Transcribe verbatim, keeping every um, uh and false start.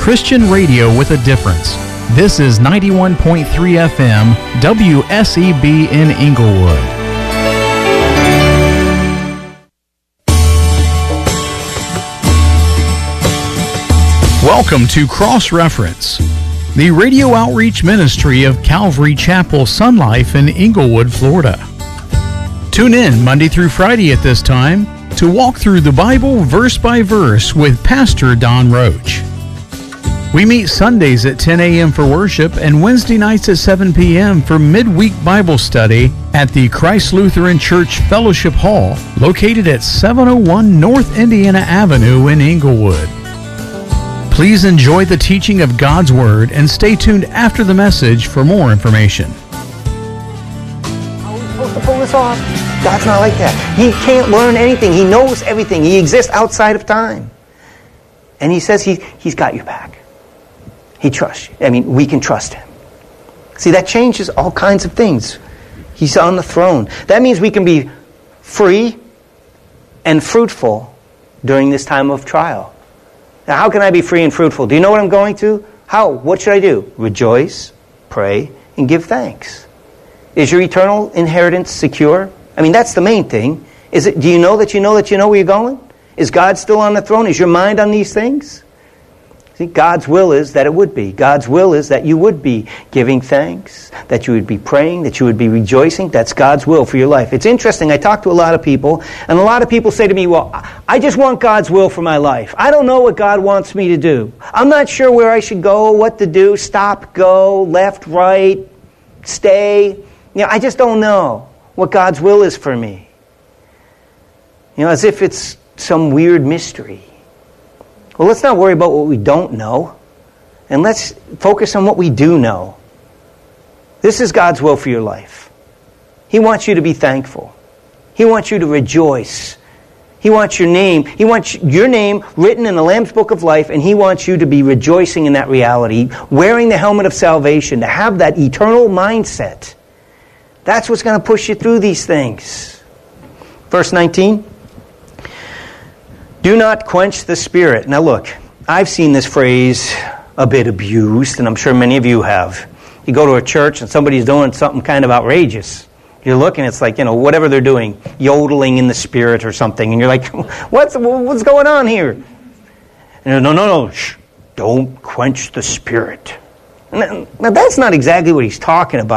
Christian radio with a difference. This is ninety-one point three F M, W S E B in Inglewood. Welcome to Cross Reference, the radio outreach ministry of Calvary Chapel Sun Life in Inglewood, Florida. Tune in Monday through Friday at this time to walk through the Bible verse by verse with Pastor Don Roach. We meet Sundays at ten a.m. for worship and Wednesday nights at seven p.m. for midweek Bible study at the Christ Lutheran Church Fellowship Hall, located at seven oh one North Indiana Avenue in Inglewood. Please enjoy the teaching of God's Word and stay tuned after the message for more information. How are we supposed to pull this off? God's not like that. He can't learn anything. He knows everything. He exists outside of time. And He says he, He's got your back. He trusts you. I mean, we can trust Him. See, that changes all kinds of things. He's on the throne. That means we can be free and fruitful during this time of trial. Now, how can I be free and fruitful? Do you know what I'm going to? How? What should I do? Rejoice, pray, and give thanks. Is your eternal inheritance secure? I mean, that's the main thing. Is it? Do you know that you know that you know where you're going? Is God still on the throne? Is your mind on these things? See, God's will is that it would be. God's will is that you would be giving thanks, that you would be praying, that you would be rejoicing. That's God's will for your life. It's interesting. I talk to a lot of people, and a lot of people say to me, well, I just want God's will for my life. I don't know what God wants me to do. I'm not sure where I should go, what to do, stop, go, left, right, stay. You know, I just don't know what God's will is for me. You know, as if it's some weird mystery. Well, let's not worry about what we don't know, and let's focus on what we do know. This is God's will for your life. He wants you to be thankful. He wants you to rejoice. He wants your name. He wants your name written in the Lamb's Book of Life, and He wants you to be rejoicing in that reality, wearing the helmet of salvation, to have that eternal mindset. That's what's going to push you through these things. Verse nineteen. Do not quench the Spirit. Now look, I've seen this phrase a bit abused, and I'm sure many of you have. You go to a church and somebody's doing something kind of outrageous. You're looking, it's like, you know, whatever they're doing, yodeling in the Spirit or something, and you're like, what's what's going on here? And no, no, no, shh, don't quench the Spirit. Now, that's not exactly what he's talking about.